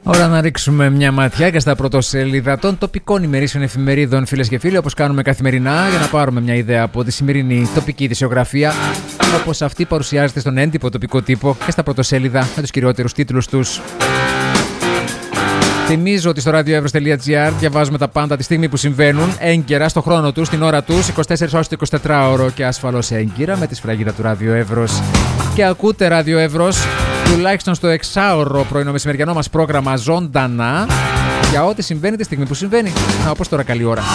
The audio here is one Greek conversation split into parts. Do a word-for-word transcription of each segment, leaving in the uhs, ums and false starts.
Ώρα να ρίξουμε μια ματιά και στα πρωτοσέλιδα των τοπικών ημερήσεων εφημερίδων, φίλες και φίλοι, όπως κάνουμε καθημερινά, για να πάρουμε μια ιδέα από τη σημερινή τοπική ειδησιογραφία, όπως αυτή παρουσιάζεται στον έντυπο τοπικό τύπο και στα πρωτοσέλιδα με τους κυριότερους τίτλους τους. Θυμίζω ότι στο radioevros.gr διαβάζουμε τα πάντα τη στιγμή που συμβαίνουν, έγκαιρα, στο χρόνο τους, στην ώρα τους, είκοσι τέσσερις ώρες το εικοσιτετράωρο και ασφαλώς έγκυρα με τη σφραγίδα του Radio Evros. Και ακούτε Radio Evros τουλάχιστον στο εξάωρο πρωινό μεσημεριανό μας πρόγραμμα ζωντανά για ό,τι συμβαίνει τη στιγμή που συμβαίνει. Να, όπως τώρα καλή ώρα.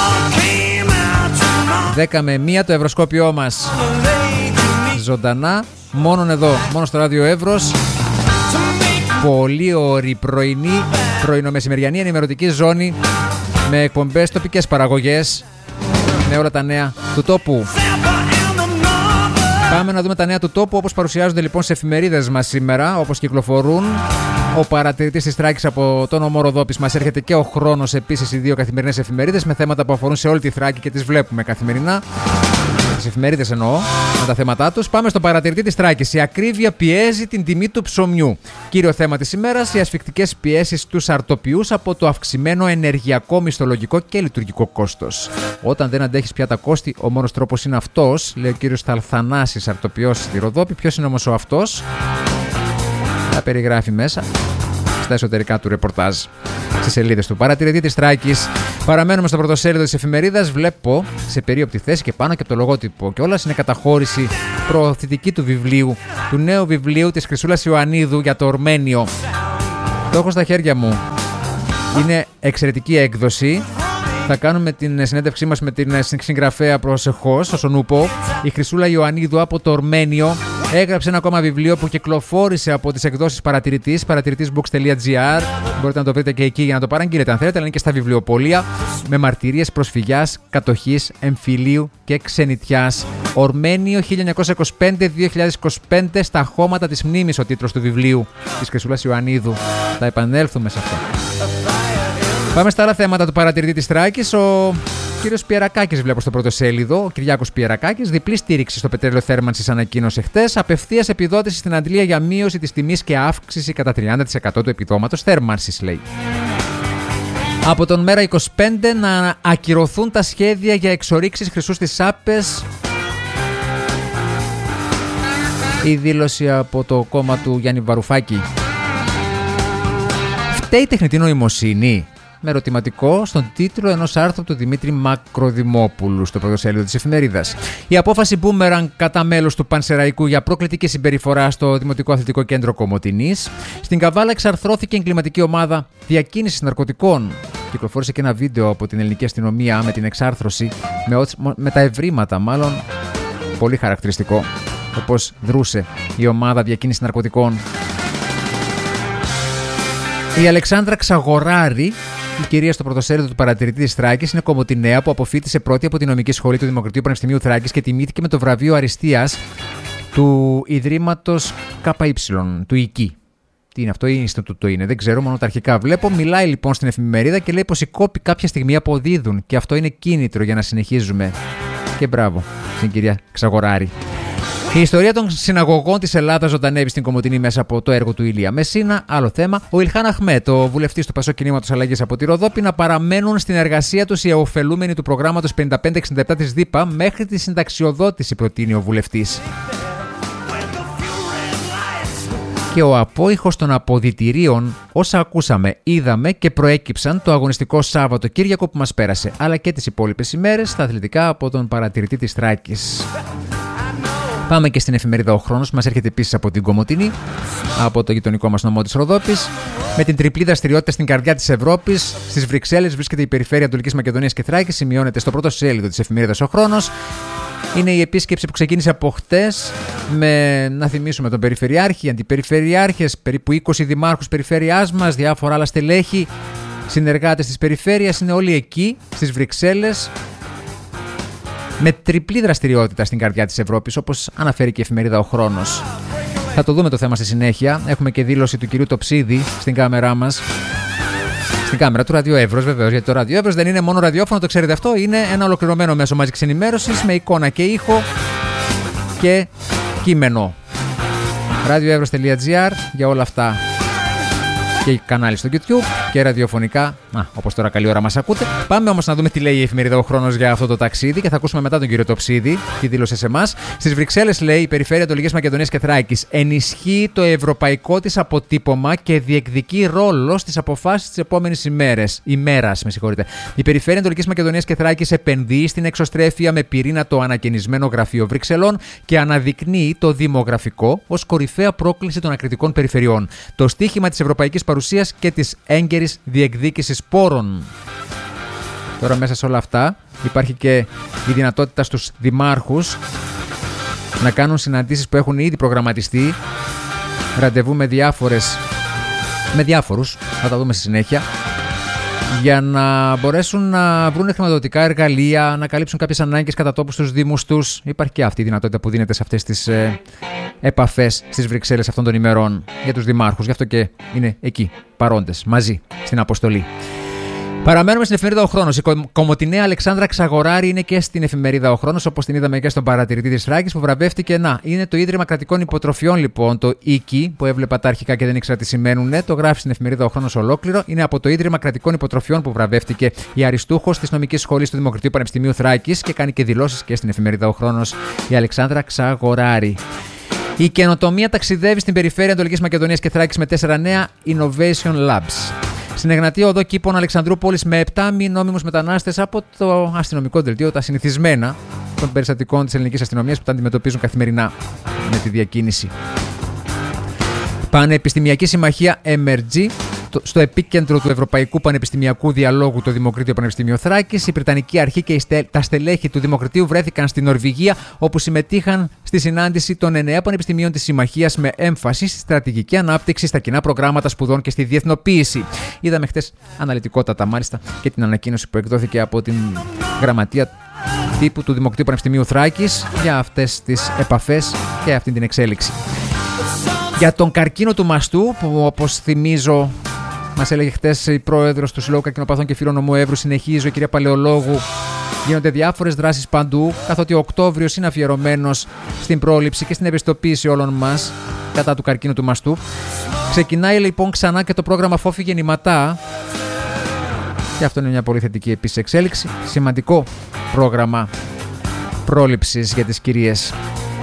δέκα με μία το ευρωσκόπιό μας ζωντανά, μόνον εδώ, μόνο στο Radio Evros. Πολύ ωρη πρωινή, πρωινομεσημεριανή ενημερωτική ζώνη με εκπομπές, τοπικές παραγωγές, με όλα τα νέα του τόπου. Πάμε να δούμε τα νέα του τόπου, όπως παρουσιάζονται λοιπόν σε εφημερίδες μας σήμερα, όπως κυκλοφορούν. Ο παρατηρητής της Θράκης από τον Ομό Ροδόπης μας έρχεται και ο χρόνος, επίσης οι δύο καθημερινές εφημερίδες με θέματα που αφορούν σε όλη τη Θράκη και τις βλέπουμε καθημερινά. Τις εφημερίδες εννοώ, με τα θέματά τους. Πάμε στον παρατηρητή της Θράκης. Η ακρίβεια πιέζει την τιμή του ψωμιού. Κύριο θέμα της ημέρας, οι ασφικτικές πιέσεις στους αρτοποιούς από το αυξημένο ενεργειακό, μισθολογικό και λειτουργικό κόστος. Όταν δεν αντέχεις πια τα κόστη, ο μόνος τρόπος είναι αυτός, λέει ο κύριος Θαλθανάσης, αρτοποιός στη Ροδόπη. Ποιος είναι όμως ο αυτός? Τα περιγράφει μέσα στα εσωτερικά του ρεπορτάζ, στις σελίδες του παρατηρητή της Θράκης. Παραμένουμε στο πρωτοσέλιδο της εφημερίδας. Βλέπω σε περίοπτη θέση και πάνω και από το λογότυπο. Και όλας είναι καταχώρηση προωθητική του βιβλίου, του νέου βιβλίου της Χρυσούλας Ιωαννίδου για το Ορμένιο. Το έχω στα χέρια μου. Είναι εξαιρετική έκδοση. Θα κάνουμε την συνέντευξή μας με την συγγραφέα προσεχώς, όσον ούπο. Η Χρυσούλα Ιωαννίδου από το Ορμένιο έγραψε ένα ακόμα βιβλίο που κυκλοφόρησε από τις εκδόσεις Παρατηρητής, παρατηρητής.books.gr. Μπορείτε να το βρείτε και εκεί για να το παραγγείλετε αν θέλετε, αλλά είναι και στα βιβλιοπωλεία, με μαρτυρίες προσφυγιάς, κατοχής, εμφυλίου και ξενιτιάς. Ορμένιο χίλια εννιακόσια είκοσι πέντε με δύο χιλιάδες είκοσι πέντε, στα χώματα της μνήμης ο τίτλος του βιβλίου της Χρυσούλας Ιωαννίδου. Θα επανέλθουμε σε αυτό. Πάμε στα άλλα θέματα του παρατηρητή της Θράκης. Ο κύριος Πιερακάκης, βλέπω στο πρωτοσέλιδο, ο Κυριάκος Πιερακάκης, διπλή στήριξη στο πετρέλαιο θέρμανσης ανακοίνωσε χτες. Απευθείας επιδότηση στην Αντλία για μείωση της τιμής και αύξηση κατά τριάντα τοις εκατό του επιδόματος θέρμανσης, λέει. Από τον Μέρα είκοσι πέντε να ακυρωθούν τα σχέδια για εξορίξεις χρυσού στις Άπες. Η δήλωση από το κόμμα του Γιάννη Βαρουφάκη. Φταίει η τεχνητή νοημοσύνη? Με ερωτηματικό στον τίτλο ενός άρθρου του Δημήτρη Μακροδημόπουλου στο πρωτοσέλιδο της εφημερίδας. Η απόφαση Μπούμεραν κατά μέλος του Πανσεραϊκού για προκλητική συμπεριφορά στο Δημοτικό Αθλητικό Κέντρο Κομοτηνής. Στην Καβάλα εξαρθρώθηκε εγκληματική ομάδα διακίνησης ναρκωτικών. Κυκλοφόρησε και ένα βίντεο από την ελληνική αστυνομία με την εξάρθρωση, με, με τα ευρήματα μάλλον. Πολύ χαρακτηριστικό όπως δρούσε η ομάδα διακίνησης ναρκωτικών. Η Αλεξάνδρα Ξαγοράρη, η κυρία στο πρωτοσέλιδο του παρατηρητή της Θράκης, είναι κομοτηναία που αποφοίτησε πρώτη από την νομική σχολή του Δημοκρατίου Πανεπιστημίου Θράκης και τιμήθηκε με το βραβείο αριστείας του Ιδρύματος ΚΑΠΑΙ, του ΙΚΙ. Τι είναι αυτό, ή Ινστιτούτο είναι, δεν ξέρω, μόνο τα αρχικά βλέπω. Μιλάει λοιπόν στην εφημερίδα και λέει πως οι κόποι κάποια στιγμή αποδίδουν και αυτό είναι κίνητρο για να συνεχίζουμε. Και μπράβο στην κυρία Ξαγοράρη. Η ιστορία των συναγωγών της Ελλάδας ζωντανεύει στην Κομοτηνή μέσα από το έργο του Ηλία Μεσίνα. Άλλο θέμα. Ο Ιλχάν Αχμέτ, ο βουλευτής του Πασόκ Κινήματος Αλλαγής από τη Ροδόπη, να παραμένουν στην εργασία τους οι ωφελούμενοι του προγράμματος πενήντα πέντε εξήντα επτά της ΔΥΠΑ μέχρι τη συνταξιοδότηση, προτείνει ο βουλευτής. Και ο απόϊχος των αποδυτηρίων, όσα ακούσαμε, είδαμε και προέκυψαν το αγωνιστικό Σάββατο Κύριακο που μας πέρασε, αλλά και τις υπόλοιπες ημέρες στα αθλητικά από τον παρατηρητή της Θράκης. Πάμε και στην εφημερίδα Ο Χρόνος, μας έρχεται επίσης από την Κομοτηνή, από το γειτονικό μας νομό της Ροδόπης. Με την τριπλή δραστηριότητα στην καρδιά της Ευρώπης, στις Βρυξέλλες βρίσκεται η περιφέρεια Ανατολικής Μακεδονίας και Θράκης, σημειώνεται στο πρώτο σέλιδο της εφημερίδας Ο Χρόνος. Είναι η επίσκεψη που ξεκίνησε από χτες με, να θυμίσουμε, τον Περιφερειάρχη, αντιπεριφερειάρχες, περίπου είκοσι δημάρχους περιφέρειάς μας, διάφορα άλλα στελέχη, συνεργάτες της περιφέρειας, είναι όλοι εκεί, στις Βρυξέλλες. Με τριπλή δραστηριότητα στην καρδιά της Ευρώπης, όπως αναφέρει και η εφημερίδα Ο Χρόνος. Θα το δούμε το θέμα στη συνέχεια. Έχουμε και δήλωση του κυρίου Τοψίδη στην κάμερά μας. Στην κάμερα του Radio Evros, βεβαίως, γιατί το Radio Evros δεν είναι μόνο ραδιόφωνο, το ξέρετε αυτό. Είναι ένα ολοκληρωμένο μέσο μαζικής ενημέρωσης με εικόνα και ήχο και κείμενο. radioevros.gr για όλα αυτά. και κανάλι στο YouTube και ραδιοφωνικά, όπως τώρα καλή ώρα μας ακούτε. Πάμε όμως να δούμε τι λέει η εφημερίδα Ο Χρόνος για αυτό το ταξίδι και θα ακούσουμε μετά τον κύριο Τοψίδη, τι δήλωσε σε εμάς. Στις Βρυξέλλες, λέει, η Περιφέρεια Ανατολικής Μακεδονίας και Θράκης ενισχύει το ευρωπαϊκό της αποτύπωμα και διεκδικεί ρόλο στις αποφάσεις της επόμενης ημέρες. ημέρας. Με συγχωρείτε. Η Περιφέρεια Ανατολικής Μακεδονίας και Θράκης επενδύει στην εξωστρέφεια με πυρήνα το ανακαινισμένο γραφείο Βρυξελών και αναδεικνύει το δημογραφικό ως κορυφαία πρόκληση των ακριτικών περιφερειών. Το στίχημα της ευρωπαϊκής παρουσίας και της έγκαιρης διεκδίκησης πόρων. Τώρα μέσα σε όλα αυτά υπάρχει και η δυνατότητα στους δημάρχους να κάνουν συναντήσεις που έχουν ήδη προγραμματιστεί, ραντεβού με διάφορες, με διάφορους, θα τα δούμε στη συνέχεια, για να μπορέσουν να βρουν χρηματοδοτικά εργαλεία, να καλύψουν κάποιες ανάγκες κατά τόπου στους δήμους τους. Υπάρχει και αυτή η δυνατότητα που δίνεται σε αυτές τις ε, επαφές στις Βρυξέλλες αυτών των ημερών για τους δημάρχους. Γι' αυτό και είναι εκεί παρόντες, μαζί, στην αποστολή. Παραμένουμε στην εφημερίδα Ο Χρόνος. Η κομοτηναία Αλεξάνδρα Ξαγοράρη είναι και στην εφημερίδα Ο Χρόνος, όπως την είδαμε και στον παρατηρητή της Θράκης, που βραβεύτηκε. Να, είναι το Ίδρυμα Κρατικών Υποτροφιών, λοιπόν, το ΙΚΙ, που έβλεπα τα αρχικά και δεν ήξερα τι σημαίνουν. Το γράφει στην εφημερίδα Ο Χρόνος ολόκληρο. Είναι από το Ίδρυμα Κρατικών Υποτροφιών που βραβεύτηκε η αριστούχος της Νομικής Σχολής του Δημοκρατίου Πανεπιστημίου Θράκης και κάνει και δηλώσεις και στην εφημερίδα Ο Χρόνος η Αλεξάνδρα Ξαγοράρη. Η καινοτομία ταξιδεύει στην περιφέρεια Ανατολικής Μακεδονίας και Θράκης με τέσσερα νέα Innovation Labs. Στην Εγνατία Οδό Κήπων Αλεξανδρούπολης με επτά μη νόμιμους μετανάστες από το αστυνομικό δελτίο, τα συνηθισμένα των περιστατικών της ελληνικής αστυνομίας που τα αντιμετωπίζουν καθημερινά με τη διακίνηση. Πανεπιστημιακή Συμμαχία εμ αρ τζι, στο επίκεντρο του Ευρωπαϊκού Πανεπιστημιακού Διαλόγου το Δημοκρίτιο Πανεπιστήμιο Θράκης. Η Βρετανική Αρχή και τα στελέχη του Δημοκρατίου βρέθηκαν στην Νορβηγία, όπου συμμετείχαν στη συνάντηση των εννέα πανεπιστημίων της Συμμαχίας με έμφαση στη στρατηγική ανάπτυξη, στα κοινά προγράμματα σπουδών και στη διεθνοποίηση. Είδαμε χτες αναλυτικότατα μάλιστα και την ανακοίνωση που εκδόθηκε από την Γραμματεία Τύπου του Δημοκρατίου Πανεπιστημίου Θράκης για αυτές τις επαφές και αυτή την εξέλιξη. Για τον καρκίνο του μαστού, που όπως θυμίζω μας έλεγε χτες η πρόεδρος του Συλλόγου Καρκινοπαθών και Φίλων Νομού Εύρου, συνεχίζει ο κυρία Παλαιολόγου, γίνονται διάφορες δράσεις παντού, καθότι ο Οκτώβριος είναι αφιερωμένος στην πρόληψη και στην ευαισθητοποίηση όλων μας κατά του καρκίνου του μαστού. Ξεκινάει λοιπόν ξανά και το πρόγραμμα Φόφη Γεννηματά και αυτό είναι μια πολύ θετική επίσης εξέλιξη. Σημαντικό πρόγραμμα πρόληψης για τις κυρίες.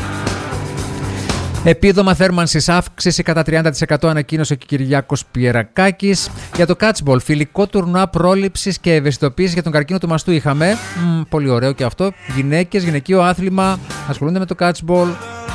Επίδομα θέρμανσης αύξηση κατά τριάντα τοις εκατό ανακοίνωσε ο Κυριάκος Πιερακάκης. Για το κάτσμπολ, φιλικό τουρνουά πρόληψης και ευαισθητοποίησης για τον καρκίνο του μαστού είχαμε. Μ, πολύ ωραίο και αυτό. Γυναίκες, γυναικείο άθλημα, ασχολούνται με το κάτσμπολ.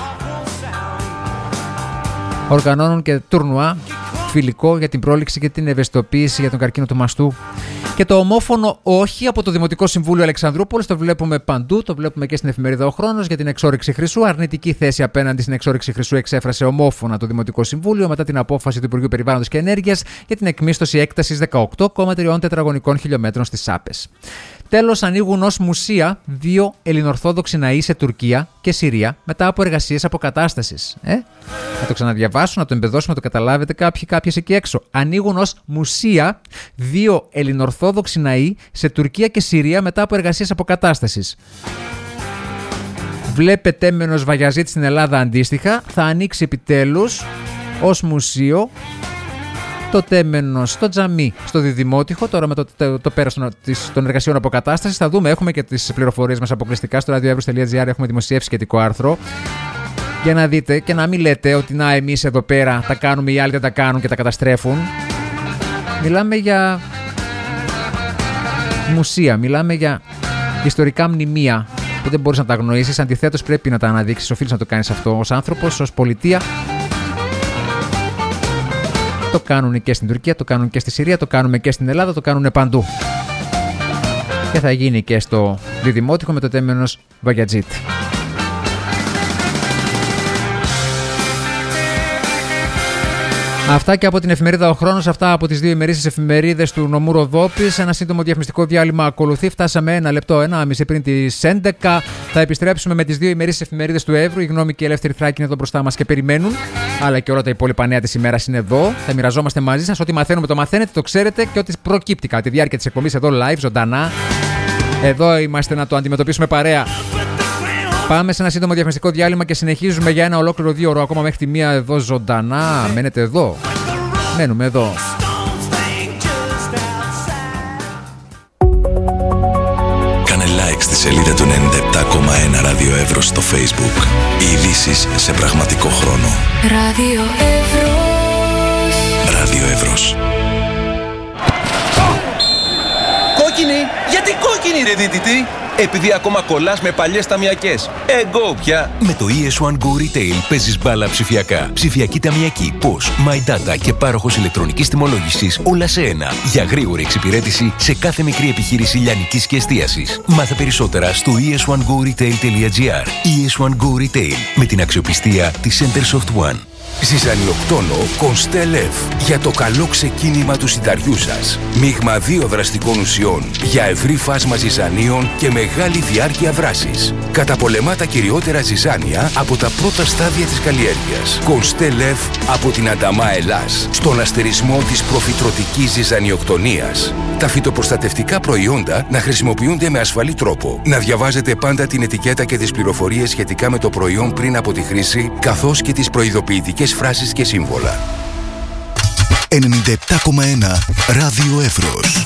Οργανώνουν και τουρνουά φιλικό για την πρόληψη και την ευαισθητοποίηση για τον καρκίνο του μαστού. Και το ομόφωνο όχι από το Δημοτικό Συμβούλιο Αλεξανδρούπολης, το βλέπουμε παντού, το βλέπουμε και στην εφημερίδα Ο Χρόνος για την εξόρυξη χρυσού. Αρνητική θέση απέναντι στην εξόρυξη χρυσού εξέφρασε ομόφωνα το Δημοτικό Συμβούλιο μετά την απόφαση του Υπουργείου Περιβάλλοντος και Ενέργειας για την εκμίσθωση έκτασης δεκαοκτώ κόμμα τρία τετραγωνικών χιλιόμετρων στις Σάπες. Τέλος, ανοίγουν ως μουσεία δύο ελληνορθόδοξοι ναοί σε Τουρκία και Συρία μετά από εργασίες αποκατάστασης. Ε? Να το ξαναδιαβάσω, να το εμπεδώσουμε, να το καταλάβετε κάποιοι, κάποιες εκεί έξω. Ανοίγουν ως μουσεία δύο ελληνορθόδοξοι ναοί σε Τουρκία και Συρία μετά από εργασίες αποκατάστασης. Βλέπετε Τέμενος Βαγιαζίτη στην Ελλάδα αντίστοιχα. Θα ανοίξει επιτέλους ως μουσείο το Τέμενο στο τζαμί, στο Διδημότυχο, τώρα με το, το, το πέρας των, των εργασιών αποκατάστασης. Θα δούμε, έχουμε και τις πληροφορίες μας αποκλειστικά στο radioevrus τελεία gr, έχουμε δημοσιεύσει σχετικό άρθρο. Για να δείτε και να μην λέτε ότι να εμείς εδώ πέρα τα κάνουμε, οι άλλοι δεν τα κάνουν και τα καταστρέφουν. Μιλάμε για μουσεία, μιλάμε για ιστορικά μνημεία που δεν μπορείς να τα αγνοήσεις. Αντιθέτως, πρέπει να τα αναδείξεις, οφείλεις να το κάνεις αυτό ως άνθρωπος, ως πολιτεία. Το κάνουν και στην Τουρκία, το κάνουν και στη Συρία, το κάνουμε και στην Ελλάδα, το κάνουν παντού. Και θα γίνει και στο Διδημότυχο με το Τέμενος Βαγιατζίτ. Αυτά και από την εφημερίδα Ο Χρόνος, αυτά από τις δύο ημερήσεις εφημερίδες του νομού Ροδόπης. Ένα σύντομο διαφημιστικό διάλειμμα ακολουθεί. Φτάσαμε ένα λεπτό, ένα μισή πριν τις έντεκα. Θα επιστρέψουμε με τις δύο ημερήσεις εφημερίδες του Εύρου. Η Γνώμη και η Ελεύθερη Θράκη είναι εδώ μπροστά μας και περιμένουν. Αλλά και όλα τα υπόλοιπα νέα της ημέρας είναι εδώ. Θα μοιραζόμαστε μαζί σας. Ό,τι μαθαίνουμε το μαθαίνετε, το ξέρετε και ό,τι προκύπτει κατά τη διάρκεια της εκπομπής εδώ live, ζωντανά. Εδώ είμαστε να το αντιμετωπίσουμε παρέα. Πάμε σε ένα σύντομο διαφημιστικό διάλειμμα και συνεχίζουμε για ένα ολόκληρο δύο ώρο ακόμα μέχρι τη μία εδώ ζωντανά. Μένετε εδώ. Μένουμε εδώ. Κάνε like στη σελίδα του ενενήντα επτά κόμμα ένα Ράδιο Εύρος στο Facebook. Οι ειδήσεις σε πραγματικό χρόνο. Ράδιο Εύρος. Ράδιο Εύρος. Κόκκινη! Γιατί κόκκινη ρε δίτητη? Επειδή ακόμα κολλάς με παλιές ταμιακές. Εγώ πια! Με το ι ες βαν Go Retail παίζεις μπάλα ψηφιακά. Ψηφιακή ταμιακή, Posh, My Data και πάροχος ηλεκτρονικής τιμολόγησης όλα σε ένα. Για γρήγορη εξυπηρέτηση σε κάθε μικρή επιχείρηση λιανικής και εστίασης. Μάθε περισσότερα στο ι ες βαν go retail τελεία τζι άρ. ι ες βαν Go Retail με την αξιοπιστία της Centersoft One. Ζυζανιοκτόνο Constellef για το καλό ξεκίνημα του συνταριού σας. Μείγμα δύο δραστικών ουσιών για ευρύ φάσμα ζυζανίων και μεγάλη διάρκεια βράσης. Καταπολεμά τα κυριότερα ζυζάνια από τα πρώτα στάδια της καλλιέργειας. Constellef από την Ανταμά Ελλάς στον αστερισμό της προφυτρωτικής ζυζανιοκτονίας. Τα φυτοπροστατευτικά προϊόντα να χρησιμοποιούνται με ασφαλή τρόπο. Να διαβάζετε πάντα την ετικέτα και τις πληροφορίες σχετικά με το προϊόν πριν από τη χρήση, καθώς και τις προειδοποιητικές φράσεις και σύμβολα. ενενήντα επτά κόμμα ένα Ράδιο Εύρος.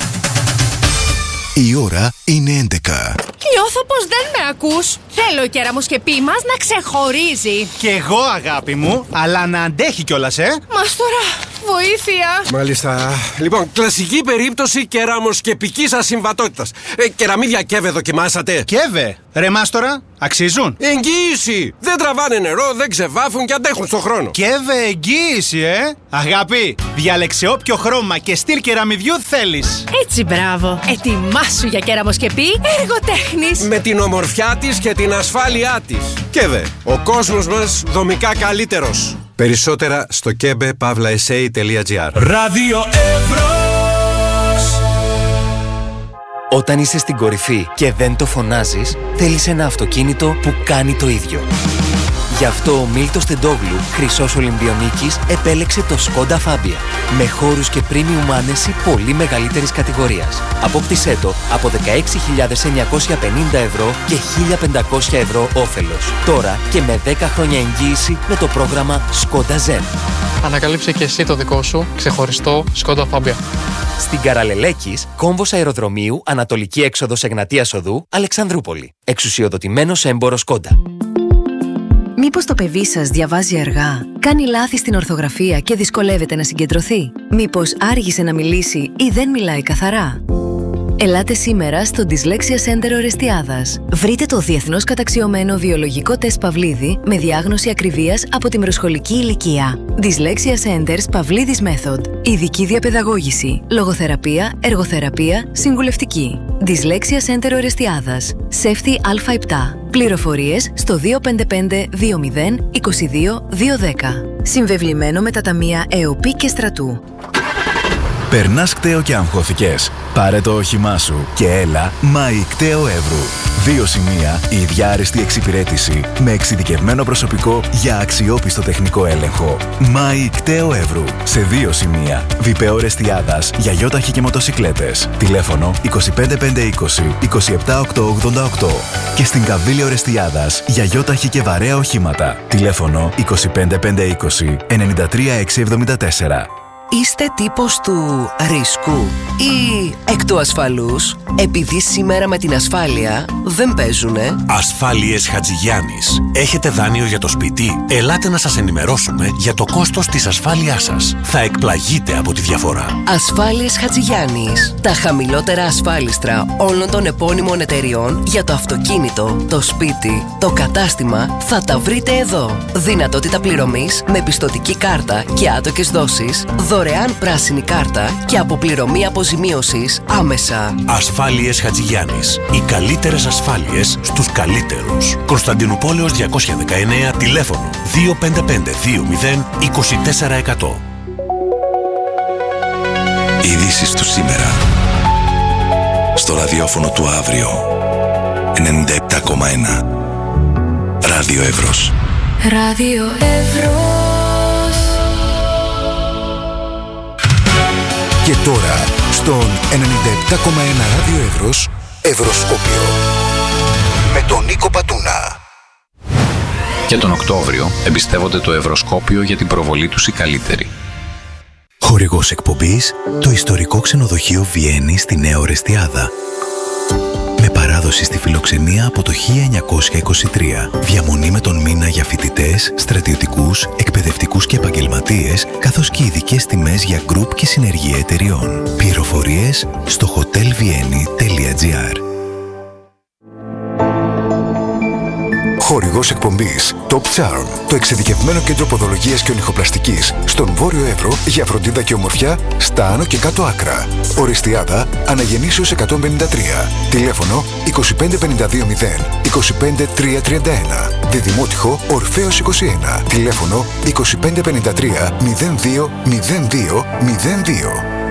Η ώρα είναι έντεκα. Νιώθω πως δεν με ακούς. Θέλω ο κεραμοσκεπή μας να ξεχωρίζει. Κι εγώ αγάπη μου, αλλά να αντέχει κιόλας, ε. Μάστορα, βοήθεια. Μάλιστα. Λοιπόν, κλασική περίπτωση κεραμοσκεπικής ασυμβατότητας. Ε, κεραμίδια Κέβε δοκιμάσατε? Κέβε, ρε Μάστορα, αξίζουν. Εγγύηση! Δεν τραβάνε νερό, δεν ξεβάφουν και αντέχουν στον χρόνο. Κέβε, εγγύηση, ε. Αγάπη, διάλεξε όποιο χρώμα και στυλ κεραμιδιού θέλεις. Έτσι, μπράβο. Ετοιμάσου για κεραμοσκεπή εργοτέχνης. Με την ομορφιά της και την ασφάλειά της. Κέβε, ο κόσμος μας δομικά καλύτερος. Περισσότερα στο κέμπε παύλα ες έι τελεία τζι άρ. Ράδιο Εύρος. Όταν είσαι στην κορυφή και δεν το φωνάζεις, θέλεις ένα αυτοκίνητο που κάνει το ίδιο. Γι' αυτό ο Μίλτος Τεντόγλου, χρυσός Ολυμπιονίκης, επέλεξε το Skoda Fabia. Με χώρους και premium άνεση πολύ μεγαλύτερης κατηγορίας. Απόκτησέ το από δεκαέξι χιλιάδες εννιακόσια πενήντα ευρώ και χίλια πεντακόσια ευρώ όφελος. Τώρα και με δέκα χρόνια εγγύηση με το πρόγραμμα Skoda Zen. Ανακαλύψε και εσύ το δικό σου ξεχωριστό Skoda Fabia. Στην Καραλελέκης, κόμβος αεροδρομίου, ανατολική έξοδος Εγνατίας Οδού, Αλεξανδρούπολη. Εξουσιοδοτημένος έμπορος Skoda. Μήπως το παιδί σας διαβάζει αργά, κάνει λάθη στην ορθογραφία και δυσκολεύεται να συγκεντρωθεί? Μήπως άργησε να μιλήσει ή δεν μιλάει καθαρά? Ελάτε σήμερα στο Dyslexia Center Ορεστιάδας. Βρείτε το διεθνώς καταξιωμένο βιολογικό τεστ Παυλίδη με διάγνωση ακριβίας από την προσχολική ηλικία. Dyslexia Centers Παυλίδης Method. Ειδική διαπαιδαγώγηση, λογοθεραπεία, εργοθεραπεία, συμβουλευτική. Dyslexia Center Ορεστιάδας. Σέφτη Α επτά. Πληροφορίες στο δύο πέντε πέντε δύο μηδέν είκοσι δύο δύο δέκα. Συμβεβλημένο με τα ταμεία ΕΟΠΗ και Στρατού. Περνάς κταίο και αγχώθηκες? Πάρε το όχημά σου και έλα Μάη Κταίο Εύρου. Δύο σημεία, η ίδια άριστη εξυπηρέτηση με εξειδικευμένο προσωπικό για αξιόπιστο τεχνικό έλεγχο. Μάη Κταίο Εύρου. Σε δύο σημεία. Βιπέο Ορεστιάδας για γιόταχη και μοτοσικλέτες. Τηλέφωνο είκοσι πέντε πεντακόσια είκοσι είκοσι επτά οκτακόσια ογδόντα οκτώ. Και στην Καβίλη Ορεστιάδας για γιόταχη και βαρέα οχήματα. Τηλέφωνο είκοσι πέντε πεντακόσια είκοσι ενενήντα τρία εξακόσια εβδομήντα τέσσερα. Είστε τύπος του ρίσκου ή εκ του ασφαλούς? Επειδή σήμερα με την ασφάλεια δεν παίζουνε. Ασφάλειες Χατζηγιάννης. Έχετε δάνειο για το σπίτι? Ελάτε να σας ενημερώσουμε για το κόστος της ασφάλειάς σας. Θα εκπλαγείτε από τη διαφορά. Ασφάλειες Χατζηγιάννης. Τα χαμηλότερα ασφάλιστρα όλων των επώνυμων εταιριών για το αυτοκίνητο, το σπίτι, το κατάστημα θα τα βρείτε εδώ. Δυνατότητα πληρωμής με πιστωτική κάρτα και άτοκες δόσεις, δωρεάν πράσινη κάρτα και αποπληρωμή αποζημίωσης άμεσα. Ασφάλειες Χατζηγιάννης. Οι καλύτερες ασφάλειες στους καλύτερους. Κωνσταντινούπολεως διακόσια δεκαεννέα, τηλέφωνο δύο πέντε πέντε δύο μηδέν είκοσι τέσσερα εκατό. Ειδήσεις του σήμερα. Στο ραδιόφωνο του αύριο. ενενήντα επτά κόμμα ένα. Ράδιο Εύρος. Ράδιο Εύρος. Και τώρα, στον ενενήντα επτά κόμμα ένα Ράδιο Εύρος, Ευρωσκόπιο. Με τον Νίκο Πατούνα. Και τον Οκτώβριο εμπιστεύονται το Ευρωσκόπιο για την προβολή τους οι καλύτεροι. Χορηγός εκπομπής, το ιστορικό ξενοδοχείο Βιέννη στη Νέα Ορεστιάδα. Με παράδοση στη φιλοξενία από το χίλια εννιακόσια είκοσι τρία. Διαμονή με τον μήνα για φοιτητές, στρατιωτικούς, εκπαιδευτικούς και επαγγελματίες, καθώς και ειδικές τιμές για γκρουπ και συνεργεία εταιριών. Πληροφορίες στο hotel vienni τελεία gr. Χορηγός εκπομπής Top Charm, το εξειδικευμένο κέντρο ποδολογίας και ονυχοπλαστικής στον Βόρειο Εύρο για φροντίδα και ομορφιά στα άνω και κάτω άκρα. Οριστιάδα, Αναγεννήσεως εκατόν πενήντα τρία. Τηλέφωνο είκοσι πέντε πενήντα δύο μηδέν είκοσι πέντε τριακόσια τριάντα ένα. Διδημότυχο Ορφέως είκοσι ένα. Τηλέφωνο είκοσι πέντε πενήντα τρία μηδέν δύο μηδέν δύο μηδέν δύο.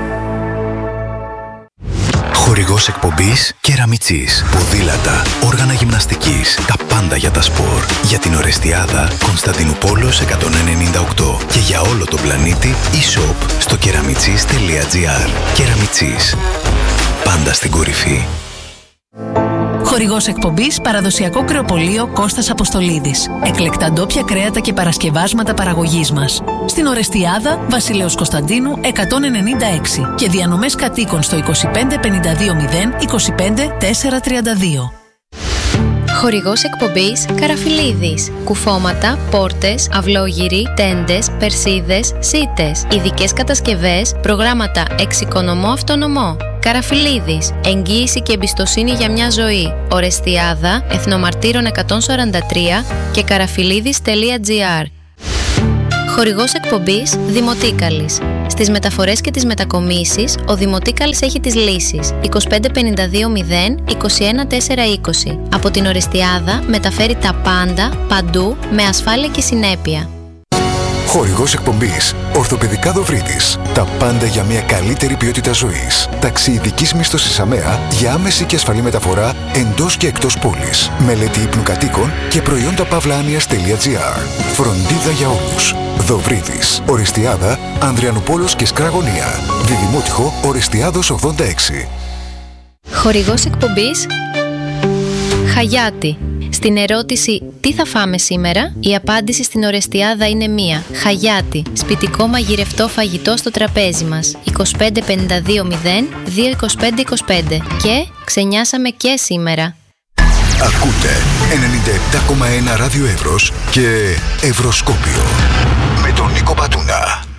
Χορηγός εκπομπής Κεραμιτσής. Ποδήλατα, όργανα γυμναστικής, τα πάντα για τα σπορ. Για την Ορεστιάδα, Κωνσταντινούπολεως εκατόν ενενήντα οκτώ. Και για όλο τον πλανήτη, e-shop στο κεραμιτσής τελεία gr. Κεραμιτσής. Πάντα στην κορυφή. Χορηγός εκπομπής παραδοσιακό κρεοπωλείο Κώστας Αποστολίδης. Εκλεκτά ντόπια κρέατα και παρασκευάσματα παραγωγής μας. Στην Ορεστιάδα, Βασιλέως Κωνσταντίνου εκατόν ενενήντα έξι και διανομές κατοίκων στο είκοσι πέντε πενήντα δύο μηδέν είκοσι πέντε τετρακόσια τριάντα δύο. Χορηγός εκπομπής Καραφιλίδης. Κουφώματα, πόρτες, αυλόγυροι, τέντες, περσίδες, σίτες. Ειδικές κατασκευές, προγράμματα εξοικονομώ αυτονομώ. Καραφιλίδης. Εγγύηση και εμπιστοσύνη για μια ζωή. Ορεστιάδα, Εθνομαρτύρων εκατόν σαράντα τρία και καραφιλίδης τελεία gr. Χορηγός εκπομπής Δημοτίκαλης. Στις μεταφορές και τις μετακομίσεις, ο Δημοτίκαλης έχει τις λύσεις. είκοσι πέντε πενήντα δύο μηδέν είκοσι ένα τετρακόσια είκοσι. Από την Ορεστιάδα μεταφέρει τα πάντα, παντού, με ασφάλεια και συνέπεια. Χορηγός εκπομπής Ορθοπαιδικά Δοβρίτης. Τα πάντα για μια καλύτερη ποιότητα ζωής. Ταξί ειδικής μίσθωσης ΑΜΕΑ για άμεση και ασφαλή μεταφορά εντός και εκτός πόλης. Μελέτη ύπνου κατοίκων και προϊόντα παύλα-άνοιας τελεία gr. Φροντίδα για όλους. Δοβρίτης. Ορεστιάδα, Ανδριανούπολος και Σκραγωνία. Διδημότυχο Ορεστιάδος ογδόντα έξι. Χορηγός εκπομπής Χαγιάτη. Στην ερώτηση «Τι θα φάμε σήμερα?» η απάντηση στην Ορεστιάδα είναι μία. Χαγιάτη. Σπιτικό μαγειρευτό φαγητό στο τραπέζι μας. είκοσι πέντε πενήντα δύο μηδέν δύο είκοσι πέντε είκοσι πέντε. Και ξενιάσαμε και σήμερα. Ακούτε ενενήντα επτά κόμμα ένα Ράδιο Εύρος και Ευρωσκόπιο με τον Νίκο Πατούνα.